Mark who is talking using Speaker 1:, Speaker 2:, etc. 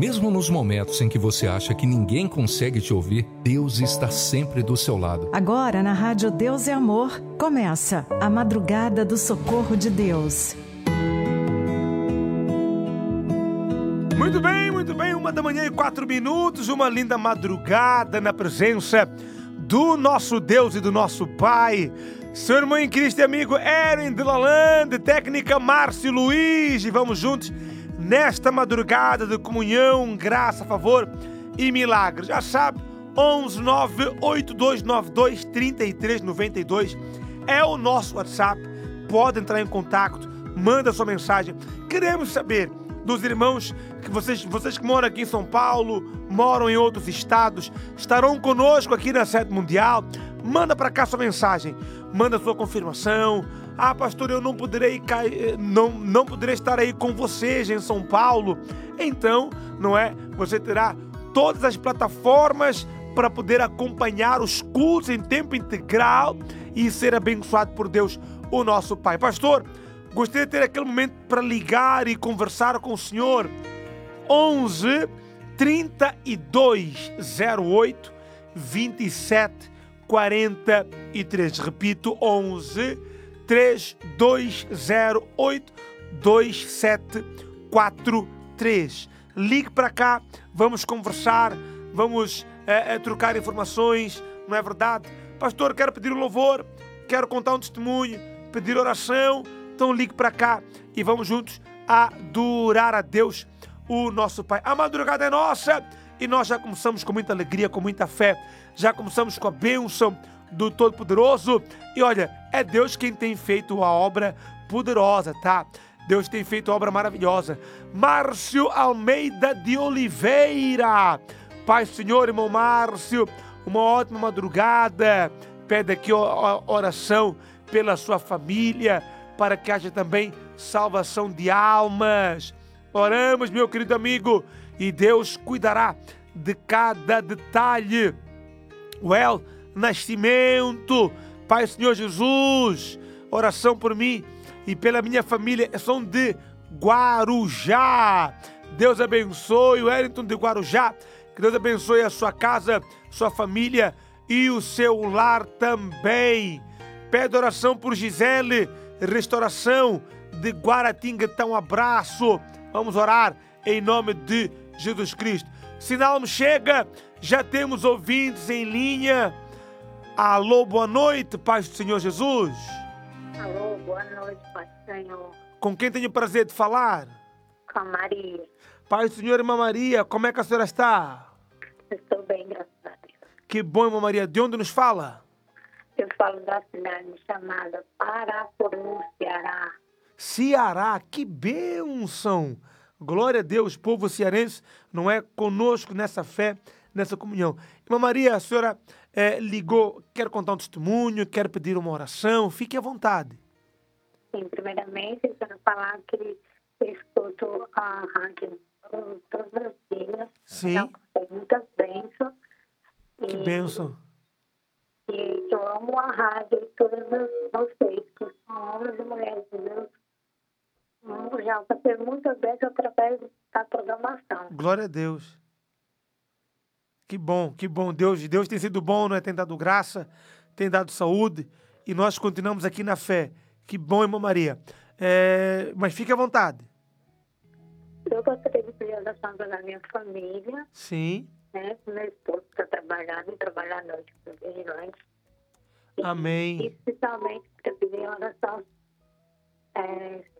Speaker 1: Mesmo nos momentos em que você acha que ninguém consegue te ouvir, Deus está sempre do seu lado.
Speaker 2: Agora, na Rádio Deus é Amor, começa a Madrugada do Socorro de Deus.
Speaker 3: Muito bem, 1h04, uma linda madrugada na presença do nosso Deus e do nosso Pai. Seu irmão em Cristo e amigo Erin de Lalande, técnica Márcio Luiz, e vamos juntos nesta madrugada de comunhão, graça, favor e milagres. Já sabe, 11982923392 é o nosso WhatsApp. Pode entrar em contato, manda sua mensagem. Queremos saber dos irmãos que vocês que moram aqui em São Paulo, moram em outros estados, estarão conosco aqui na Sede Mundial. Manda para cá sua mensagem, manda sua confirmação. Ah, pastor, eu não poderei estar aí com vocês em São Paulo. Então, você terá todas as plataformas para poder acompanhar os cultos em tempo integral e ser abençoado por Deus, o nosso Pai. Pastor, gostaria de ter aquele momento para ligar e conversar com o senhor. 11 32 08 27 43. Repito, 11 3208 2743. Ligue para cá, vamos conversar, vamos trocar informações, não é verdade? Pastor, quero pedir um louvor, quero contar um testemunho, pedir oração. Então ligue para cá e vamos juntos adorar a Deus, o nosso Pai. A madrugada é nossa e nós já começamos com muita alegria, com muita fé. Já começamos com a bênção do Todo-Poderoso. E olha, é Deus quem tem feito a obra poderosa, tá? Deus tem feito a obra maravilhosa. Márcio Almeida de Oliveira. Pai, Senhor, irmão Márcio, uma ótima madrugada. Pede aqui oração pela sua família, para que haja também salvação de almas. Oramos, meu querido amigo, e Deus cuidará de cada detalhe. Nascimento, Pai, Senhor Jesus, oração por mim e pela minha família, são de Guarujá. Deus abençoe o Wellington de Guarujá, que Deus abençoe a sua casa, sua família e o seu lar também. Pede oração por Gisele Restauração de Guaratinguetá. Um abraço. Vamos orar em nome de Jesus Cristo. Sinal me chega, já temos ouvintes em linha. Alô, boa noite, Paz do Senhor Jesus.
Speaker 4: Alô, boa noite, Paz do Senhor.
Speaker 3: Com quem tenho o prazer de falar?
Speaker 4: Com a Maria.
Speaker 3: Paz do Senhor, irmã Maria, como é que a senhora está?
Speaker 4: Estou bem, graças a Deus.
Speaker 3: Que bom, irmã Maria. De onde nos fala?
Speaker 4: Eu falo da cidade chamada Paraporã, Ceará.
Speaker 3: Ceará, que bênção! Glória a Deus, povo cearense, não é? Conosco nessa fé, nessa comunhão. Irmã Maria, a senhora ligou, quer contar um testemunho, quer pedir uma oração, fique à vontade.
Speaker 4: Sim, primeiramente, eu quero falar que eu escuto a rádio todos os dias.
Speaker 3: Sim.
Speaker 4: Tem muitas bênçãos.
Speaker 3: Que bênção.
Speaker 4: E eu amo a rádio e todos vocês, que são homens e mulheres de Deus. Já passei muitas vezes através da programação.
Speaker 3: Glória a Deus. Que bom, que bom. Deus tem sido bom, não é? Tem dado graça, tem dado saúde e nós continuamos aqui na fé. Que bom, irmã Maria. Mas fique à vontade.
Speaker 4: Eu gostaria de pedir oração pela minha família.
Speaker 3: Sim.
Speaker 4: Né? Meu esposo está trabalhando e trabalha à noite com vigilante.
Speaker 3: Amém.
Speaker 4: E, especialmente, eu pedir oração